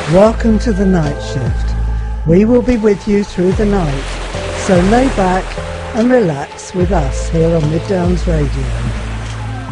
Welcome to the night shift. We will be with you through the night, so lay back and relax with us here on Mid Downs Radio.